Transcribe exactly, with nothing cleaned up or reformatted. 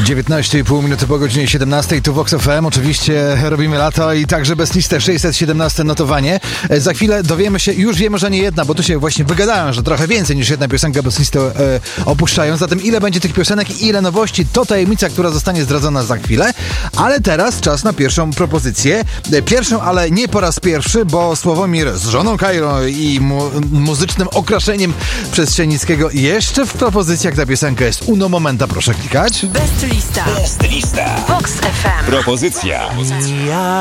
dziewiętnaście i pół minuty po godzinie siedemnastej, tu Vox F M. Oczywiście robimy lato i także bez listę sześćset siedemnaście notowanie. Za chwilę dowiemy się, już wiemy, że nie jedna, bo tu się właśnie wygadałem, że trochę więcej niż jedna piosenka bez listy e, opuszczają. Zatem ile będzie tych piosenek i ile nowości, to tajemnica, która zostanie zdradzona za chwilę. Ale teraz czas na pierwszą propozycję. Pierwszą, ale nie po raz pierwszy, bo Sławomir z żoną Kairą i mu, muzycznym okraszeniem Przestrzenickiego jeszcze w propozycjach. Ta piosenka jest Uno Momenta, proszę klikać. Best lista. Best lista. Vox F M. Propozycja.